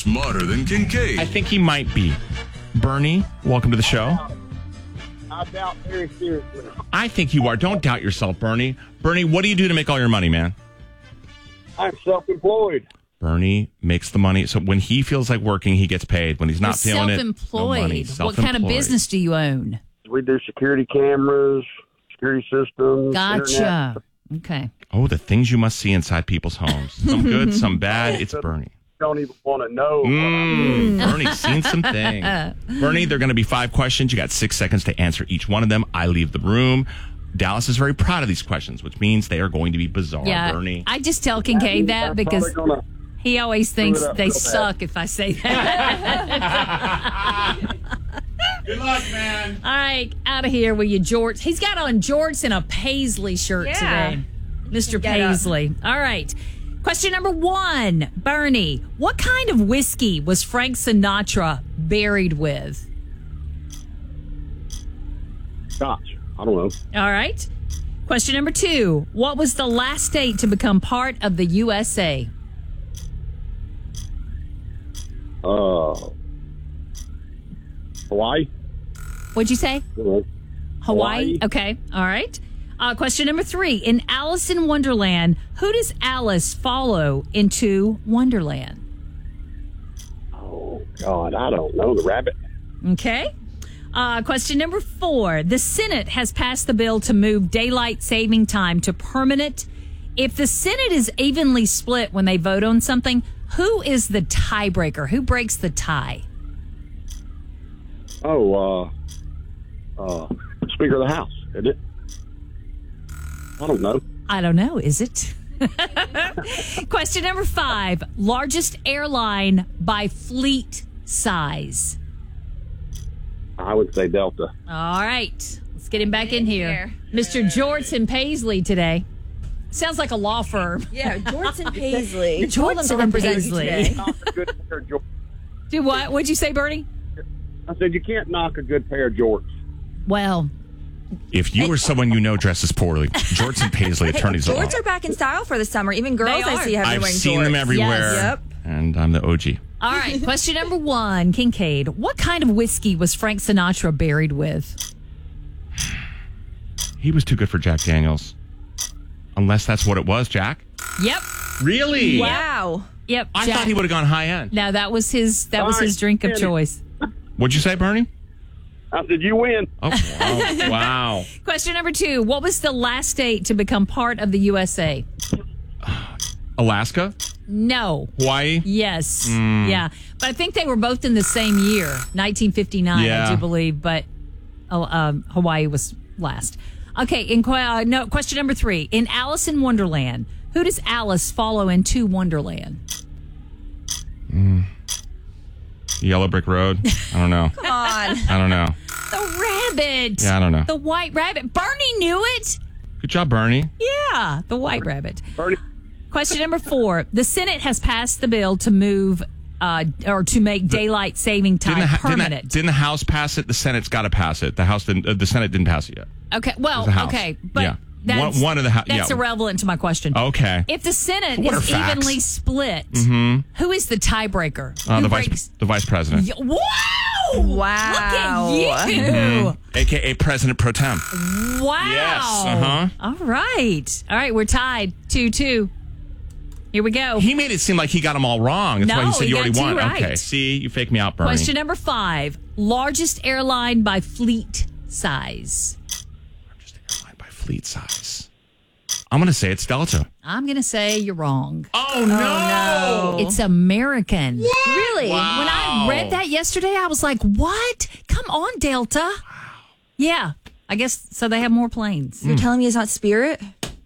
smarter than Kincaid. I think he might be. Bernie, welcome to the show. I doubt very seriously. I think you are. Don't doubt yourself, Bernie. Bernie, what do you do to make all your money, man? I'm self-employed. Bernie makes the money. So when he feels like working, he gets paid. When he's not feeling it, no money. What kind of business do you own? We do security cameras, security systems. Gotcha. Internet. Okay. Oh, the things you must see inside people's homes. Some good, some bad. It's Bernie. Don't even want to know. Bernie's seen some things. Bernie, they're going to be 5 questions. You got 6 seconds to answer each one of them. I leave the room. Dallas is very proud of these questions, which means they are going to be bizarre, Bernie. I just tell Kincaid that because he always thinks they suck if I say that. Good luck, man. All right, out of here with you, Jorts. He's got on jorts and a Paisley shirt today. Mr. Paisley. All right. Question number 1. Bernie, what kind of whiskey was Frank Sinatra buried with? Gosh, I don't know. All right. Question number 2. What was the last state to become part of the USA? Hawaii. What'd you say? Hawaii. Hawaii. Okay. All right. Question number 3. In Alice in Wonderland, who does Alice follow into Wonderland? Oh, God, I don't know. The rabbit. Okay. Question number 4. The Senate has passed the bill to move daylight saving time to permanent. If the Senate is evenly split when they vote on something, who is the tiebreaker? Who breaks the tie? Speaker of the House, isn't it? I don't know. I don't know. Is it? Question number 5. Largest airline by fleet size. I would say Delta. All right. Let's get him back in here. Mr. Jorts and Paisley today. Sounds like a law firm. Yeah, Jorts and Paisley. Jorts and Paisley. Knock a good pair of jorts. Do what? What'd you say, Bernie? I said you can't knock a good pair of jorts. Well, if you or someone you know dresses poorly, Jorts and Paisley, attorneys at law. Jorts are back in style for the summer. Even girls They I are. see have been I've wearing jorts. seen them everywhere. Yes. Yep. And I'm the OG. all right. Question number 1, Kincaid. What kind of whiskey was Frank Sinatra buried with? He was too good for Jack Daniels. Unless that's what it was, Jack. Yep. Really? Wow. Yep. I Jack. thought he would have gone high end. No, that was his drink of choice. What'd you say, Bernie? I said you win. Oh, wow. Wow. Question number 2. What was the last state to become part of the USA? Alaska? No. Hawaii? Yes. Yeah. But I think they were both in the same year, 1959, Yeah. I do believe. But Hawaii was last. Okay. Question number 3. In Alice in Wonderland, who does Alice follow into Wonderland? Yellow Brick Road? I don't know. Come on. I don't know. The rabbit. Yeah, I don't know. The white rabbit. Bernie knew it. Good job, Bernie. Yeah, the white rabbit. Bernie. Question number 4. The Senate has passed the bill to move or to make daylight saving time permanent. Didn't the House pass it? The Senate's got to pass it. The Senate didn't pass it yet. Okay, well, The House. okay, but Yeah. that's, One of the that's irrelevant to my question. Okay. If the Senate What are is facts? evenly split, who is the tiebreaker? Who The breaks? vice president, Wow! Wow. Look at you! a.k.a. President Pro Tem. Wow! Yes, uh-huh. All right, we're tied 2-2. Here we go. He made it seem like he got them all wrong. That's No, why he said he you already got 2 won. right. Okay, see, you fake me out, Bernie. Question number 5. Largest airline by fleet size. Largest airline by fleet size. I'm going to say it's Delta. I'm going to say you're wrong. Oh, no. It's American. Really? Wow. When I read that yesterday, I was like, what? Come on, Delta. Yeah, I guess so they have more planes. You're telling me it's not Spirit?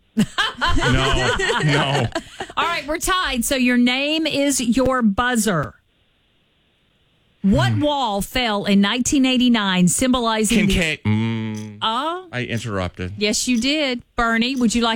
No. All right, we're tied. So your name is your buzzer. What wall fell in 1989 symbolizing Kincaid. Oh, I interrupted. yes, you did. Bernie, would you like